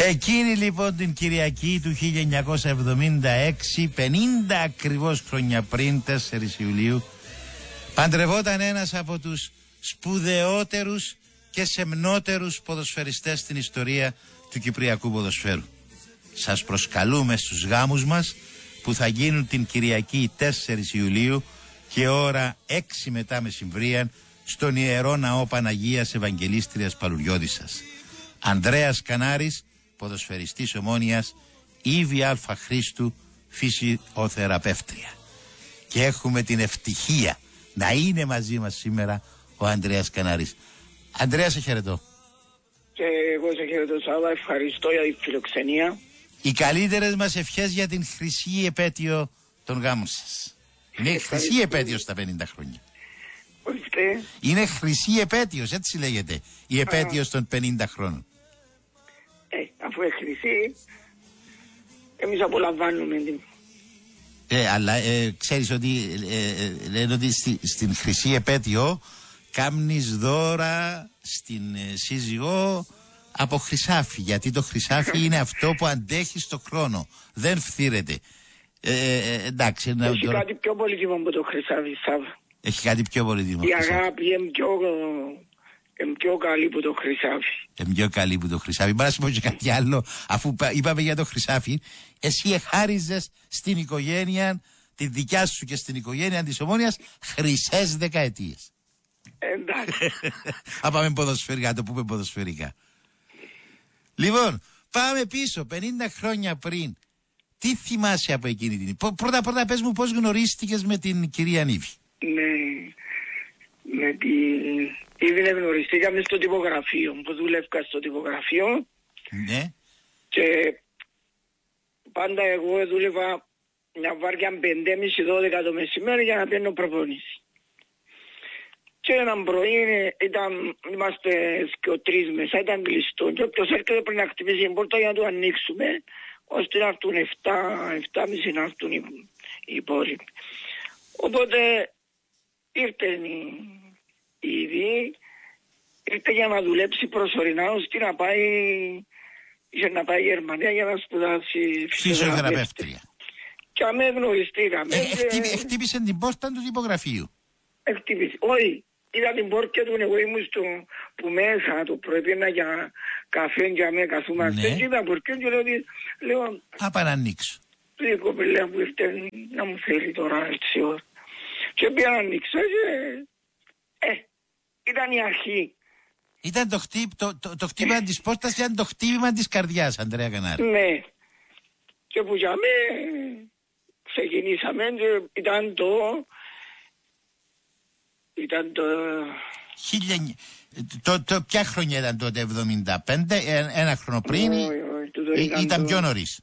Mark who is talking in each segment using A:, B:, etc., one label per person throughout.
A: Εκείνη λοιπόν την Κυριακή του 1976, 50 ακριβώς χρόνια πριν, 4 Ιουλίου, παντρευόταν ένας από τους σπουδαιότερους και σεμνότερους ποδοσφαιριστές στην ιστορία του κυπριακού ποδοσφαίρου. Σας προσκαλούμε στους γάμους μας που θα γίνουν την Κυριακή 4 Ιουλίου και ώρα 6 μετά μεσημβρίαν στον Ιερό Ναό Παναγίας Ευαγγελίστριας Παλουριώδισσας. Ανδρέας Κανάρης, ποδοσφαιριστής Ομόνοιας, Ήβη Α. Χρήστου, φυσιοθεραπεύτρια. Και έχουμε την ευτυχία να είναι μαζί μας σήμερα ο Ανδρέας Κανάρης. Ανδρέα, σε χαιρετώ.
B: Και εγώ σε χαιρετώ, Σάβα, ευχαριστώ για τη φιλοξενία.
A: Οι καλύτερες μας ευχές για την χρυσή επέτειο των γάμων σας. Είναι χρυσή επέτειος στα 50 χρόνια.
B: Ορίστε.
A: Είναι χρυσή επέτειος, έτσι λέγεται, η επέτειος των 50 χρόνων.
B: Αφού είναι χρυσή, εμείς απολαμβάνουμε την...
A: Αλλά ξέρεις ότι λένε ότι στην χρυσή επέτειο κάμνεις δώρα στην σύζυγό από χρυσάφι, γιατί το χρυσάφι είναι αυτό που αντέχει στο χρόνο, δεν φθήρεται. Εντάξει,
B: έχει κάτι πιο πολύτιμο από το χρυσάφι, Σάβα.
A: Έχει κάτι πιο πολύτιμο.
B: Η αγάπη είναι πιο καλή που το χρυσάφι.
A: Πιο καλή που το χρυσάφι. Μπορώ να σου πω και κάτι άλλο, αφού είπαμε για το χρυσάφι. Εσύ εχάριζες στην οικογένεια, τη δικιά σου και στην οικογένεια της Ομόνοιας, χρυσές δεκαετίες.
B: Εντάξει.
A: Α, πάμε ποδοσφαιρικά, το πούμε ποδοσφαιρικά. Λοιπόν, πάμε πίσω, 50 χρόνια πριν. Τι θυμάσαι από εκείνη την... Πρώτα πες μου πώς γνωρίστηκες με την κυρία Νίβη.
B: Με την Ήβη γνωριστήκαμε στο τυπογραφείο, που δούλευκα στο τυπογραφείο.
A: Ναι.
B: Και πάντα εγώ δούλευα μια βάρκια 5.30-12 το μεσημέρι για να παίρνω προπόνηση. Και έναν πρωί είμαστε και ο 3 μέσα, ήταν κλειστό. Και όποιος έρχεται πριν να χτυπήσει την πόρτα για να το ανοίξουμε, ώστε να έρθουν 7.30 να έρθουν οι υπόλοιποι. Οπότε ήρθε η Ήβη, ήρθε για να δουλέψει προσωρινά ώστε να πάει Γερμανία για να σπουδάσει
A: φυσιοθεραπεύτρια.
B: Και αμέ γνωριστήκαμε.
A: Χτύπησε την πόρτα του τυπογραφείου.
B: Χτύπησε, όχι. Είδα την πόρτα του, εγώ ήμουν που μέσα του προεπίνα για καφέ και αμέ καθούμαστε. Και είδα πόρτα και λέω...
A: Απ' να ανοίξω.
B: Η κοπελέα που ήρθε να μου θέλει τώρα έτσι ώρα. Και πήγα να ανοίξω και... ήταν η αρχή.
A: Ήταν το χτύπημα της πόρτας, ήταν το χτύπημα της καρδιάς, Ανδρέα Κανάρη.
B: Ναι. Και που για με ξεκινήσαμε και ήταν το...
A: Ποια χρονιά ήταν τότε, 75, ένα χρόνο πριν, ήταν πιο νωρίς.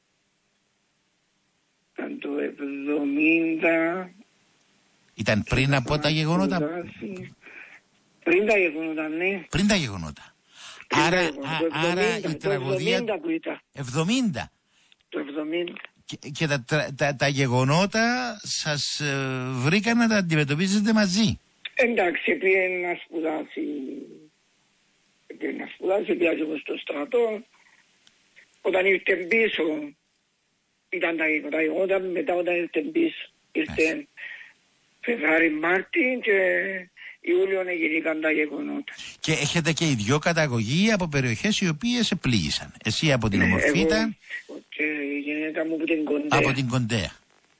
B: Ήταν το 70...
A: Ήταν πριν από τα γεγονότα.
B: Πριν τα γεγονότα, ναι.
A: Πριν τα γεγονότα. Άρα η τραγωδία...
B: Το 70 που ήταν.
A: 70.
B: Το 70.
A: Και τα γεγονότα σας βρήκαν να τα αντιμετωπίζετε μαζί.
B: Εντάξει, πήγαινε να σπουδάσει. Πήγαινε στο στρατό. Όταν ήρθε πίσω, ήταν τα γεγονότα, μετά όταν ήρθε πίσω, ήρθε Φεβράρι Μάρτι και Ιούλιο έγιναν τα γεγονότα.
A: Και έχετε και οι δυο καταγωγή από περιοχές οι οποίες επλήγησαν. Εσύ από την Ομορφήτα.
B: Και η γυναίκα μου από την Κοντέα.
A: Από την Κοντέα.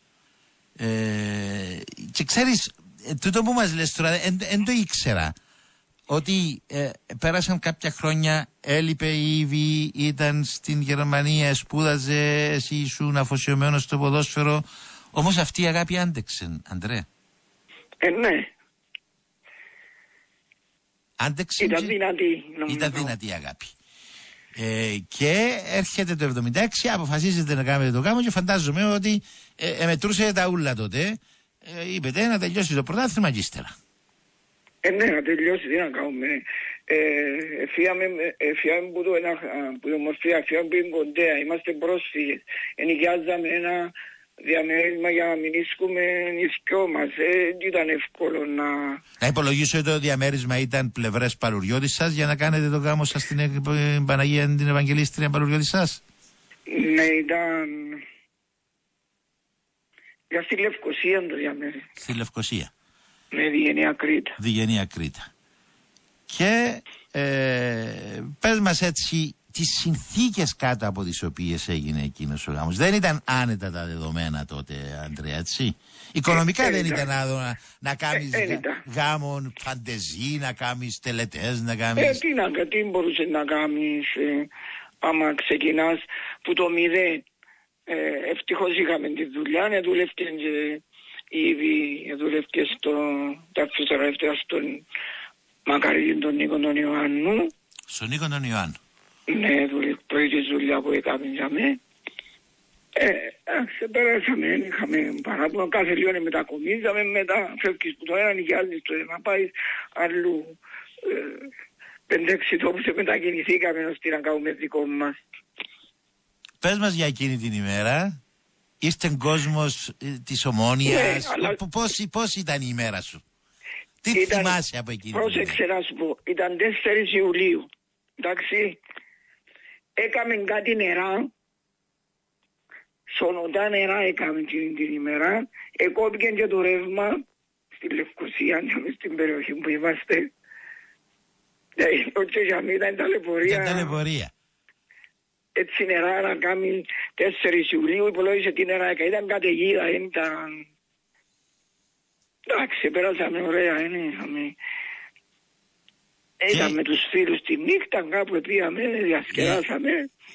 A: Και ξέρεις, τούτο που μας λες τώρα, δεν το ήξερα. Ότι πέρασαν κάποια χρόνια, έλειπε η Ήβη, ήταν στην Γερμανία, σπούδαζε, εσύ ήσουν αφοσιωμένος στο ποδόσφαιρο. Όμως αυτή η αγάπη άντεξε, Ανδρέα.
B: Ναι.
A: Άντεξε.
B: Ήταν δυνατή.
A: Ήταν δυνατή η αγάπη. Και έρχεται το 76, αποφασίζετε να κάνετε το γάμο και φαντάζομαι ότι μετρούσε τα ούλα τότε. Είπετε να τελειώσει το πρωτάθλημα και ύστερα.
B: Ναι, να τελειώσει, τι να κάνουμε. Φύγαμε που η Ομορφία, φύγαμε που είναι Κοντέα, είμαστε πρόσφυγες. Ενοικιάζαμε ένα διαμέρισμα για να μην ίσκουμε νησκιό μας. Ήταν εύκολο να...
A: Να υπολογίσω ότι το διαμέρισμα ήταν πλευρές Παλουριώτης σας για να κάνετε το γάμο σας στην Παναγία την Ευαγγελίστρια Παλουριώτης σας.
B: Ναι, ήταν... Για στη Λευκοσία το διαμέρισμα.
A: Στη Λευκοσία.
B: Ναι, Διγενεία Κρήτα.
A: Διγενεία Κρήτα. Και πες μας έτσι τις συνθήκες κάτω από τις οποίες έγινε εκείνος ο γάμος. Δεν ήταν άνετα τα δεδομένα τότε, Αντρέα, έτσι. Οικονομικά δεν ήταν να κάνεις γάμον φαντεζή, να κάνεις τελετές, να κάνεις...
B: Τι μπορούσε να κάνεις άμα ξεκινάς που το μηδέν. Ευτυχώς είχαμε τη δουλειά, δούλευκες ήδη, δούλευκες τα φυσικότερα στον Μακαρίδη τον Νίκο τον Ιωάννου.
A: Στον Νίκο τον Ιωάννου.
B: Ναι, πρώτη δουλειά που έκαμε για μέ. Περάσαμε, είχαμε παράπονο, κάθε λίγο μετακομίζαμε, μετά φεύγεις που το ένα νοικιάζεις το ένα, πάει αλλού 5-6 τόπους μετακινηθήκαμε ώστε να κάνουμε δικό μας.
A: Πες μας για εκείνη την ημέρα, είστε κόσμος της Ομόνοιας, πώς ήταν η ημέρα σου, τι θυμάσαι από εκείνη την ημέρα?
B: Πρόσεξε να σου πω, ήταν 4 Ιουλίου, εντάξει, έκαμε κάτι νερά, σωνωτά νερά έκαμε την ημέρα, εκόπηκε και το ρεύμα στη Λευκοσία, στην περιοχή που είμαστε. Όχι για μí ήταν ταλαιπωρία. Έτσι νερά να κάνει 4 Ιουλίου, υπολόγισε τι νερά έκανε, ήταν καταιγίδα, ήταν... Εντάξει, πέρασαμε ωραία, είδαμε τους φίλους τη νύχτα, κάπου πήγαμε, διασκεδάσαμε.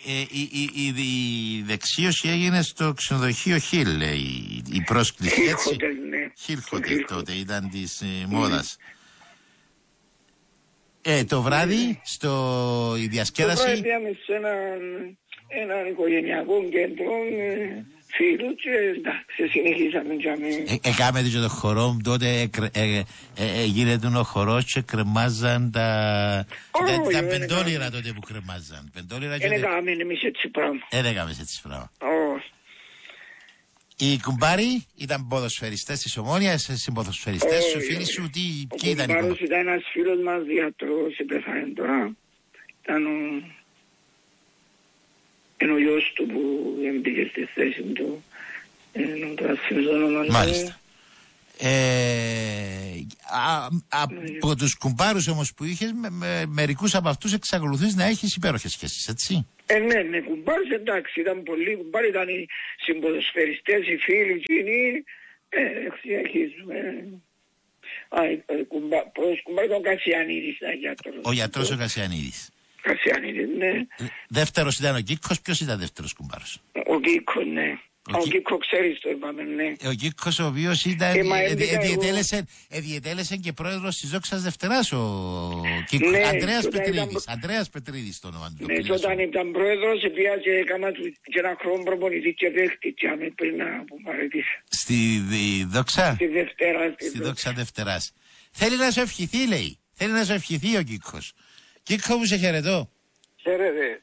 A: Η δεξίωση έγινε στο ξενοδοχείο Χιλ, η πρόσκληση, έτσι. Χιλ Χότελ τότε, ήταν της μόδας. Το βράδυ, η διασκέδαση...
B: Το βράδυ πήγαμε σε έναν οικογενειακό κέντρο, φίλους και εντάξει, συνεχίσαμε για μένα.
A: Έκαμε και το χορό, τότε γίνεται ο χορός και κρεμάζαν τα πεντόλιρα τότε που κρεμάζαν.
B: Δεν έκαμε εμείς έτσι πράγμα.
A: Δεν έκαμε έτσι πράγμα. Οι κουμπάροι ήταν ποδοσφαιριστές της Ομόνοιας, συμποδοσφαιριστές σου, φίλοι σου, ποιοι ήταν οι κουμπάροι?
B: Ο κουμπάρος ήταν ένας φίλος μας γιατρός, πέθανε τώρα. Ήταν ο γιος του που έμπηκε στη θέση του, να το ασφύγω όνομα.
A: Μάλιστα. Από τους κουμπάρους όμως που είχες, με μερικούς από αυτούς εξακολουθείς να έχεις υπέροχες σχέσεις, έτσι?
B: Ναι, κουμπάρους εντάξει, ήταν πολλοί κουμπάροι, ήταν οι συμποδοσφαιριστές, οι φίλοι, εκείνοι, συνεχίζουμε. Κουμπάρ ήταν ο Κασιανίδης,
A: ο γιατρός ο Κασιανίδης.
B: Κασιανίδης, ναι.
A: Δεύτερος ήταν ο Κίκος, ποιος ήταν δεύτερος κουμπάρος?
B: Ο Κίκος, ναι. Ο Κίκο ξέρεις το είπαμε, ναι.
A: Ο Κίκος ο οποίος ήταν, διετέλεσε και πρόεδρος της Δόξας Δευτεράς ο Κίκος, ναι, Ανδρέας Πετρίδης το όνομα του.
B: Ναι, όταν ήταν πρόεδρος, πήγα και έκανα του και ένα χρόνο προπονητή και δέχτηκε πριν από παρετήσα.
A: Στη Δόξα?
B: Στη Δευτέρα.
A: Στη Δόξα Δευτεράς. Θέλει να σου ευχηθεί, λέει. Θέλει να σου ευχηθεί ο Κίκος. Κίκο μου, σε χαιρετώ.
B: Χαίρετε.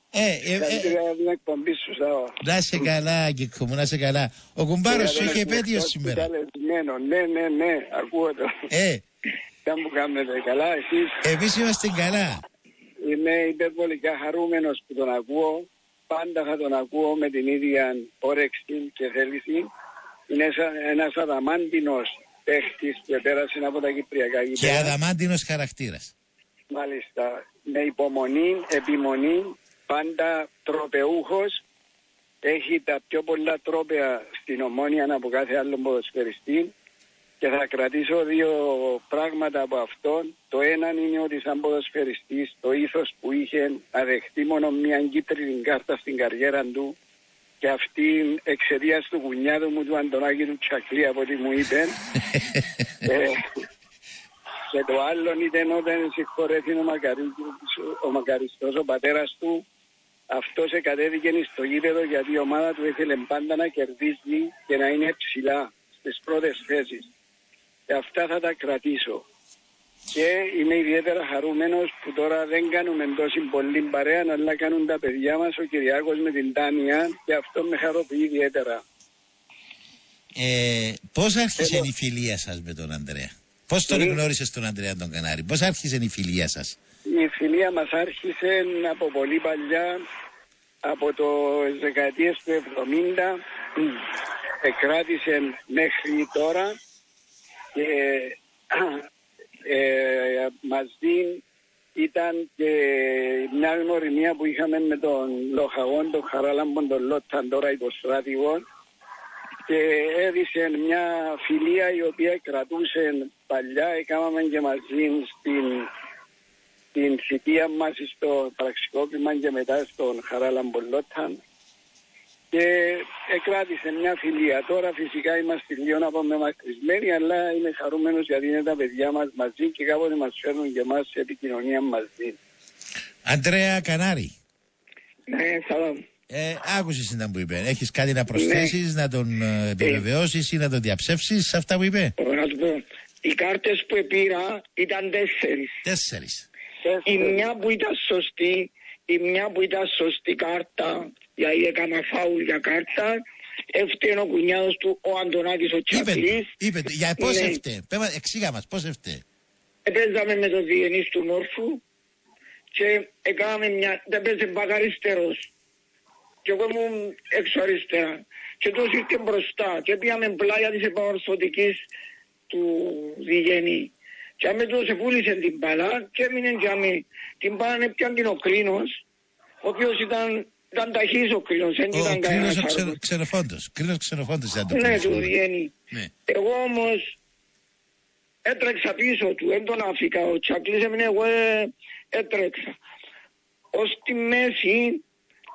A: Να σε καλά, Κίκο μου, να σε καλά. Ο κουμπάρος σου είχε επέτειο σήμερα.
B: Ναι, ακούω το. Δεν μου κάνετε καλά, εσείς?
A: Εμείς είμαστε καλά.
B: Είμαι υπερβολικά χαρούμενος που τον ακούω. Πάντα θα τον ακούω με την ίδια όρεξη και θέληση. Είναι ένας αδαμάντινος παίχτης που πέρασε από τα κυπριακά γήπεδα.
A: Και αδαμάντινος χαρακτήρας.
B: Μάλιστα. Με υπομονή, επιμονή. Πάντα τροπεούχος, έχει τα πιο πολλά τρόπαια στην Ομόνια από κάθε άλλο ποδοσφαιριστή και θα κρατήσω 2 πράγματα από αυτόν. Το ένα είναι ότι σαν ποδοσφαιριστής το ήθος που είχε να δεχτεί μόνο μια κίτρινη κάρτα στην καριέρα του και αυτή εξαιτίας του κουνιάδου μου του Αντωνάκη του Τσακλή από ό,τι μου είπε. Και το άλλο ήταν όταν συγχωρέθη ο μακαριστός ο πατέρας του, αυτός εκατέβηκε στο γήπεδο γιατί η ομάδα του ήθελε πάντα να κερδίζει και να είναι ψηλά στις πρώτες θέσεις. Και αυτά θα τα κρατήσω. Και είμαι ιδιαίτερα χαρούμενος που τώρα δεν κάνουμε τόση πολύ παρέα, αλλά κάνουν τα παιδιά μας, ο Κυριάκος με την Τάνια, και αυτό με χαροποιεί ιδιαίτερα.
A: Πώς άρχισε η φιλία σας με τον Ανδρέα? Πώς τον γνώρισες τον Ανδρέα τον Κανάρη? Πώς άρχισε η φιλία σας?
C: Η φιλία μας άρχισε από πολύ παλιά, από το δεκαετίες του 70, εκράτησε μέχρι τώρα και μαζί ήταν και μια γνωριμία που είχαμε με τον Λοχαγόν, τον Χαράλαμπον, τον Λόταν, τώρα υποστράτηγο, και έδισε μια φιλία η οποία κρατούσε παλιά. Έκαναμε και μαζί στην θητεία μας στο πραξικόπημα και μετά στον Χαράλαμπον Λόταν, και εκράτησε μια φιλία. Τώρα φυσικά είμαστε λίγο απομακρυσμένοι, αλλά είμαι χαρούμενος γιατί είναι τα παιδιά μας μαζί και κάποτε μας φέρνουν και εμάς σε επικοινωνία μαζί.
A: Ανδρέα Κανάρη.
B: Ναι, σαλάμ.
A: Άκουσες ήταν που είπε. Έχεις κάτι να προσθέσεις, να τον επιβεβαιώσεις ή να τον διαψεύσεις σε αυτά που είπε?
B: Να του πω. Οι κάρτες που πήρα ήταν 4.
A: 4.
B: Η μια που ήταν σωστή, η μια που ήταν σωστή κάρτα, γιατί έκανα φάουλ για κάρτα, έφταιγε ο κουνιάδος του, ο Αντωνάκης ο Τσαπλής.
A: Είπε, για πώς έφταιγε? Εξήγα μας, πώς έφταιγε?
B: Παίζαμε με το διενής του Νόρφου και έκαναμε δεν παίζε μπακαριστερός. Και εγώ ήμουν έξω αριστερά. Και τόσο ήρθε μπροστά και πήγαμε πλάγια της επανορθωτικής του Διγενή. Και άμε τόσο βούλησε την μπάλα και έμεινε και άμε. Την μπάλα έπιαν την ο Κρίνος, ο οποίος ήταν ταχύς ο Κρίνος.
A: Ο Κρίνος ο Ξενοφόντος. Κρίνος Ξενοφόντος ήταν το
B: ναι, του Διγενή.
A: Ναι.
B: Εγώ όμως έτρεξα πίσω του, δεν τον άφηκα. Ο Τσακλής έμεινε, εγώ έτρεξα. Ως τη μέση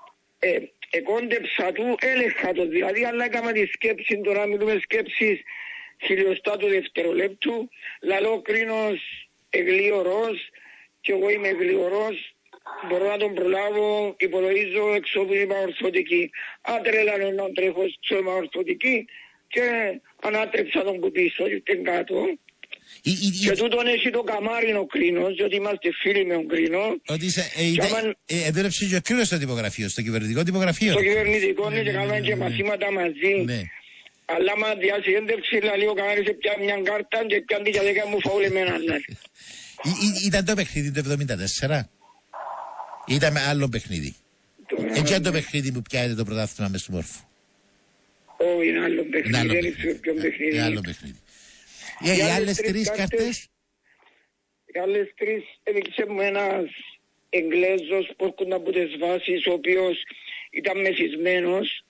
B: εκόντεψα του, έλεγχα το δηλαδή, αλλά έκανα τη σκέψη, τώρα μιλούμε σκέψεις χιλιοστά του δευτερολέπτου, λαλό ο Κρίνος εγλίωρος και εγώ είμαι εγλίωρος, μπορώ να τον προλάβω, υπολογίζω εξώ που είμαι ορθωτική. Άτρελα να τρέχω στο είμαι ορθωτική και ανάτρεψα τον που πίσω, ήρθεν κάτω. Και τούτον έχει το καμάρι ο Κρίνος, διότι είμαστε φίλοι με τον Κρίνο.
A: Ότι δούλεψε και ο Κρίνος στο τυπογραφείο, στο κυβερνητικό τυπογραφείο.
B: Στο κυβερνητικό, ναι, και κάνουμε και μαθήματα μαζί. Αλλά μα διασύνδευξη, δηλαδή ο καμάρις έπιανε μια κάρτα και έπιανε για 10 μου φαούλε με έναν.
A: Ήταν το παιχνίδι το 1974? Ήταν με άλλο παιχνίδι? Έτσι το παιχνίδι που πιάνετε το πρωτάθλημα μες του Μόρφου?
B: Όχι, είναι άλλο παιχνίδι, δεν είναι πιο παιχνίδι.
A: Είναι άλλο παιχνίδι. Οι άλλες 3 κάρτες?
B: Οι άλλες 3 έδειξε μου ένας Εγγλέζος που έρχονταν από τις βάσεις, ο οποίος ήταν μεθυσμένος.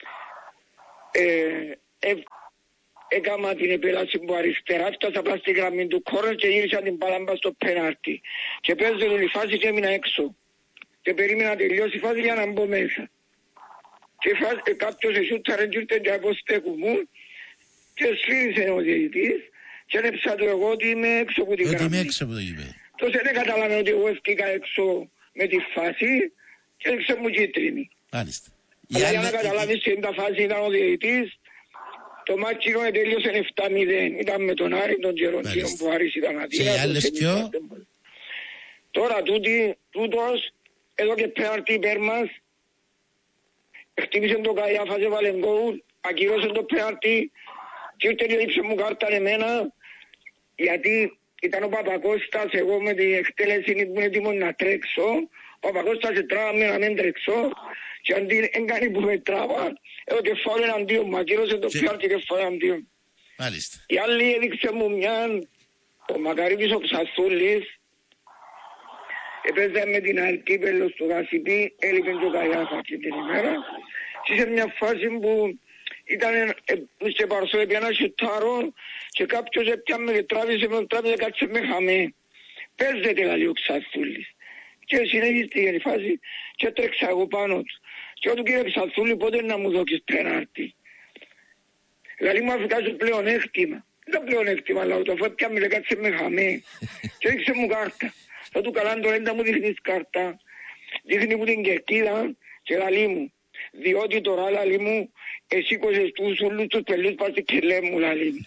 B: Έκανα την επέλαση που αριστερά, φτάσα απλά στη γραμμή του κόρνερ και γύρισα την παλάμπα στο πέναρτι. Και παίζω την φάση και έμεινα έξω. Και περίμενα να τελειώσει η φάση για να μπω μέσα. Και κάποιος εσούταρε και ήρθε και από στέκου μου και σφύρισε ο διαιτητής και έπαιξα του εγώ ότι είμαι έξω από τη γραμμή.
A: Ότι είμαι έξω από το γήπεδο.
B: Τόσο δεν καταλάβαινε ότι εγώ έφτιακα έξω με τη φάση και έξω μου κίτρινη.
A: Μάλιστα.
B: Αλλά για να καταλάβεις τι είναι τα φάση ήταν ο διαιτητής, το μάτσινο τέλειωσε 7-0. Ήταν με τον Άρη, τον Τζεροντίνο που Άρης ήταν αδύνατος.
A: Και οι άλλες ποιο?
B: Τώρα τούτος, εδώ και πέναρτι υπέρ μας, χτύπησε το Καϊάφας, έβαλε γκολ, ακυρώσε το πέναρτι και ήρθε και λείψε μου κάρτα εμένα, γιατί ήταν ο Παπακώστας, εγώ με την εκτέλεση που είναι έτοιμος να τρέξω, ο Παπακώστας τράβαμε να μην τρέξω και αντί έγκανε που με τράβα, εδώ και φάω εναντίον μου, ακυρώσε το πέναρτι και φάω εναντίον.
A: Μάλιστα.
B: Η άλλη έδειξε μου μια, ο Μακαρίτης ο Ψασούλης, έπαιζε με την Αλκύπελο στο Γασιπί, έλειπε και ο Καϊάφα και την ημέρα. Και σε μια φάση που ήταν σε Παρσό, έπια ένα σιουτάρο και κάποιος έπιαμε και τράβησε με κάτσε με χαμέ. Παίζεται λέει ο Ξαθούλης. Και συνέχισε η φάση και τρέξα εγώ πάνω του. Και όταν κύριε Ξαθούλη πότε να μου δώκεις πέναρτι. Δηλαδή μου αφητάζω πλεονέκτημα. Δεν πλεονέκτημα αλλά το αφού έπιαμε και κάτσε με χαμέ. Και έδειξε μου κάρτα. Θα του καλά τώρα δεν μου δείχνεις κάρτα. Δείχνει μου την κερκίδα και λαλί μου. Διότι τώρα λαλί μου εσήκωσες τους όλους τους πελούς πάτε και λέει μου λαλί μου.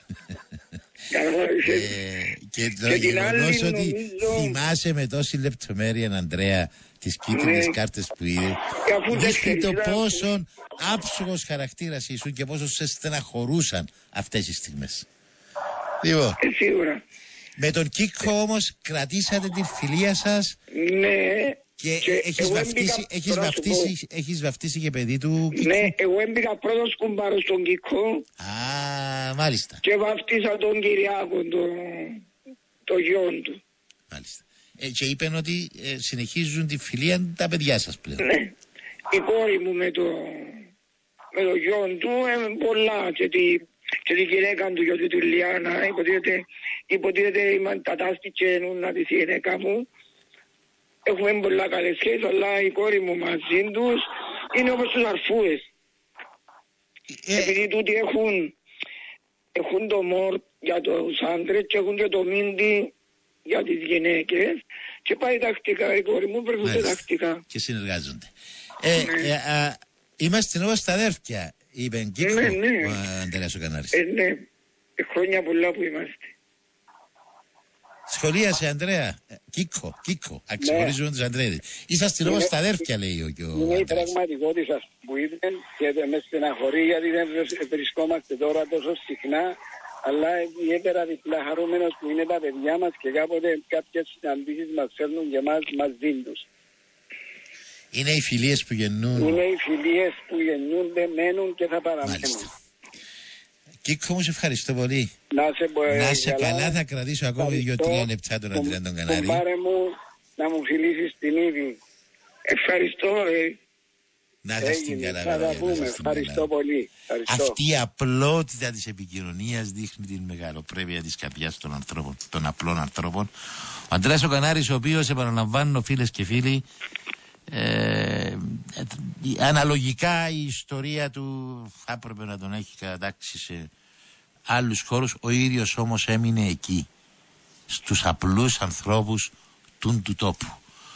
A: Και το γεγονός ότι θυμάσαι με τόση λεπτομέρεια, Ανδρέα, τις κίτρινες κάρτες που είδε, δείχνει το πόσο άψογος χαρακτήρας ήσουν και πόσο σε στεναχωρούσαν αυτές τις στιγμές. Λοιπόν,
B: Σίγουρα.
A: με τον Κίκο όμως κρατήσατε την φιλία σας.
B: Ναι.
A: Και έχεις βαφτίσει και παιδί του Κίκο.
B: Ναι, εγώ έμπηκα πρώτος κουμπάρος στον Κίκο.
A: Α, μάλιστα.
B: Και βαφτίσα τον Κυριάκο, το γιον του.
A: Μάλιστα. Και είπαν ότι συνεχίζουν τη φιλία τα παιδιά σας πλέον.
B: Ναι. Η κόρη μου με το γιον του πολλά και τη γυναίκα του γιον του Λιάννα, υποτίθεται κατάστηκε να τη γυναίκα μου. Έχουμε πολλά καλές σχέσεις, αλλά η κόρη μου μαζί τους είναι όπως τους αρφούες. Επειδή τούτοι έχουν το μόρ για τους άντρες και έχουν και το μίντι για τις γυναίκες και πάει τακτικά η κόρη μου, περνούσε τακτικά.
A: Και συνεργάζονται. Είμαστε όμως τα αδέρφια, είπε Κίκο, ο Αντρέας ο Κανάρης.
B: Ναι, χρόνια πολλά που είμαστε.
A: Σχολίασε Ανδρέα, Κίκο, αξιορίζουν τους Ανδρέδες. Είσαστε όμως τα αδέρφια, λέει ο Ανδρέας.
C: Είναι η πραγματικότητα που είδαν και με στεναχωρεί γιατί δεν βρισκόμαστε τώρα τόσο συχνά, αλλά ιδιαίτερα διπλά χαρούμενος που είναι τα παιδιά μας και κάποτε κάποιες συναντήσεις μας φέρνουν και εμάς μαζί τους.
A: Είναι οι φιλίες που γεννούν.
C: Είναι οι φιλίες που γεννούνται, μένουν και θα παραμένουν.
A: Μάλιστα. Κίκο μου, σε ευχαριστώ πολύ.
C: Να
A: σε καλά, θα κρατήσω ακόμη 2-3 λεπτά τον Αντρέα τον Κανάρη.
C: Πάρε μου να μου φιλήσεις την Ήβη.
B: Ευχαριστώ,
A: να θα στην καλά,
C: ευχαριστώ πολύ.
A: Αυτή η απλότητα της επικοινωνίας δείχνει την μεγαλοπρέπεια της καρδιάς των ανθρώπων, των απλών ανθρώπων. Ο Αντρέας ο Κανάρης, ο οποίος, επαναλαμβάνω φίλες και φίλοι, αναλογικά η ιστορία του θα έπρεπε να τον έχει κατατάξει σε άλλους χώρους, ο ίδιος όμως έμεινε εκεί, στους απλούς ανθρώπους του τόπου.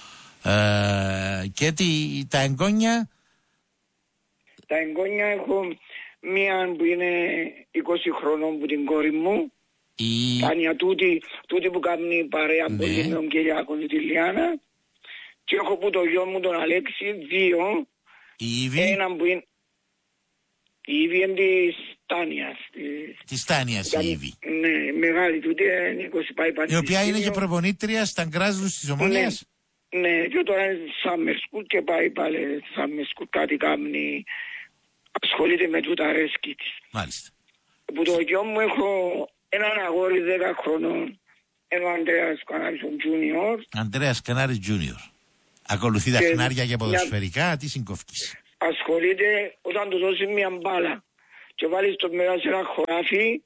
A: Και τα εγγόνια.
B: Τα εγγόνια έχω μία που είναι 20 χρονών που την κόρη μου, Τάνια τούτη που κάνει παρέα πολύ με τον Κυριάκο και τη Λιάννα, και έχω που το γιο μου τον Αλέξη 2.
A: Η Ήβη.
B: Έναν που είναι η Ήβη είναι της Τάνιας.
A: Της Τάνιας η Ήβη.
B: Ναι, μεγάλη τούτη είναι 20 πάει πανεπιστήμιο.
A: Η οποία είναι και προπονήτρια στα γκράζους της Ομόνοιας.
B: Ναι, και τώρα είναι στη Summer School και πάει πάλι στη Summer School, κάτι κάνει, ασχολείται με τούτα αρέσκη της.
A: Μάλιστα.
B: Που το γιο μου έχω έναν αγόρι 10 χρονών, ο Ανδρέας Κανάρης Junior.
A: Ανδρέας Κανάρης Junior. Ακολουθεί τα χνάρια και ποδοσφαιρικά, τι συγκοφκείς.
B: Ασχολείται όταν του δώσει μια μπάλα και βάλει στο μέσα σε ένα χωράφι,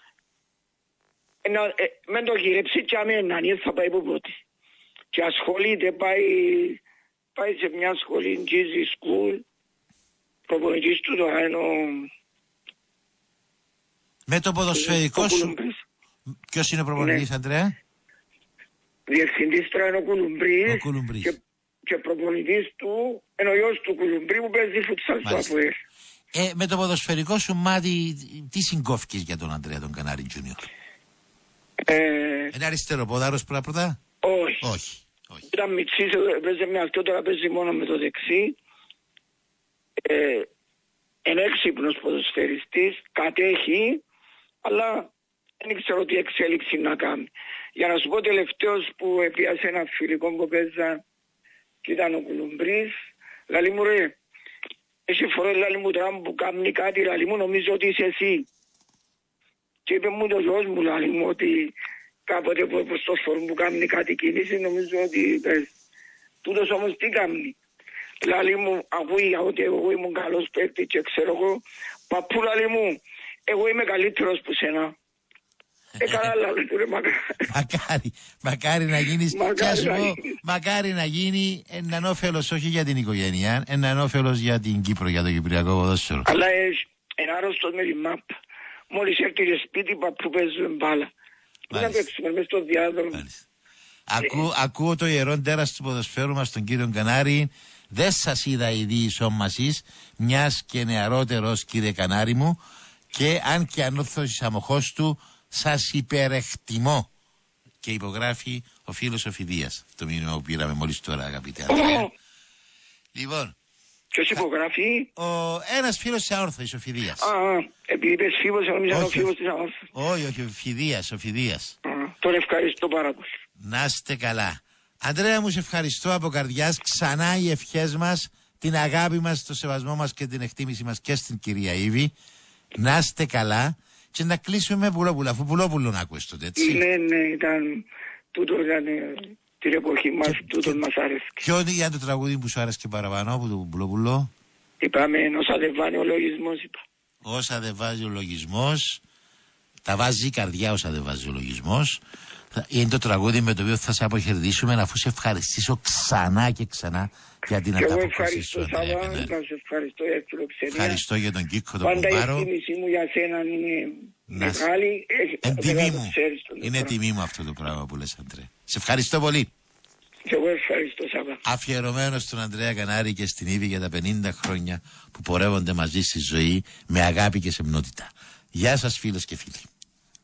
B: με το γυρέψει και αμέναν, θα πάει που πρώτη. Και ασχολείται, πάει σε μια σχολή, GZ School, προπονητής του τώρα είναι
A: με το ποδοσφαιρικό σου, ποιος είναι ο προπονητής, Ανδρέα?
B: Διευθυντής τώρα είναι ο Κουλουμπρής. Και προπονητής του είναι ο γιος του Κουλουμπρή που παίζει φουτσάλ στο ΑΠΟΕΛ.
A: Με το ποδοσφαιρικό σου μάτι, τι συγκόφηκες για τον Ανδρέα τον Κανάρη Junior? Είναι αριστεροπόδαρος πρώτα? Όχι.
B: Ήταν μητσής, παίζει με αυτό, τώρα παίζει μόνο με το δεξί. Είναι έξυπνος ποδοσφαιριστής, κατέχει, αλλά δεν ξέρω τι εξέλιξη να κάνει. Για να σου πω τελευταίος που έπιασε ένα φιλικό που παίζα και ήταν ο Κουλουμπρής, λαλή μου ρε, εσύ φορές λαλή μου τώρα που κάνει κάτι, λαλή μου νομίζω ότι είσαι εσύ. Και είπε μου το γιος μου, λαλή μου, ότι κάποτε που στο φόρμα που κάνει κάτι κίνηση, νομίζω ότι πες. Τούτος όμως τι κάνει. Λαλή μου, ακούει ότι εγώ ήμουν καλός παίκτης και ξέρω εγώ, παππού λαλή μου, εγώ είμαι καλύτερος που σένα. Καλά λαλή του ρε,
A: μακάρι να γίνεις, μακάρι να γίνει έναν όφελος όχι για την οικογένεια, έναν όφελος για την Κύπρο, για το κυπριακό ποδόσφαιρο.
B: Αλλά είναι άρρωστος με τη ΜΑΠ. Μόλις έρθει σπίτι παππού παίζουμε μπάλα. Να παίξουμε μες στο διάδρομο.
A: Ακούω το ιερόν τέρας του ποδοσφαίρου μας, τον κύριο Κανάρη. Δεν σας είδα η διεισόμασης, μιας και νεαρότερος, κύριε Κανάρη μου, και αν και ανόρθωσης αμοχώς του, σας υπερεκτιμώ. Και υπογράφει Ο φίλος ο Φιδίας. Το μήνυμα που πήραμε μόλις τώρα, αγαπητέ Αντρέα. Λοιπόν.
B: Ποιος υπογράφει?
A: Ένας φίλος της Αόρθωσης, ο Φιδίας.
B: Επειδή είπες Φίβος, εγώ νομίζω ο Φίβος της Αόρθωσης.
A: Όχι, ο Φιδίας.
B: Τον ευχαριστώ πάρα πολύ.
A: Να είστε καλά. Αντρέα μου, σε ευχαριστώ από καρδιάς. Ξανά οι ευχές μας, την αγάπη μας, το σεβασμό μας και την εκτίμηση μας και στην κυρία Ήβη. Να είστε καλά και να κλείσουμε με Πουλόπουλο, αφού Πουλόπουλο να ακούς τότε, έτσι.
B: Ναι, τούτο ήταν την εποχή μας, τούτο μας άρεσε.
A: Ποιο είναι το τραγούδι που σου άρεσε και παραπάνω από τον Πουλόπουλο?
B: Είπαμε, όσα δεν βάζει ο λογισμός, είπα.
A: Όσα δεν βάζει ο λογισμός, τα βάζει η καρδιά όσα δεν βάζει ο λογισμός. Είναι το τραγούδι με το οποίο θα σε αποχαιρετήσουμε, αφού σε ευχαριστήσω ξανά και ξανά για την ανταπόκριση σου, Αντρέα Κανάρη.
B: Να σε ευχαριστώ για την φιλοξενία.
A: Ευχαριστώ για τον Κίκο τον
B: Πάντα
A: κουμπάρο.
B: η εκτίμησή μου για σένα είναι μεγάλη.
A: Είναι τιμή μου αυτό το πράγμα που λες, Αντρέα. Σε ευχαριστώ πολύ.
B: Και εγώ ευχαριστώ, Σάβα.
A: Αφιερωμένο στον Αντρέα Κανάρη και στην Ήβη για τα 50 χρόνια που πορεύονται μαζί στη ζωή με αγάπη και σεμνότητα. Γεια σας, φίλες και φίλοι.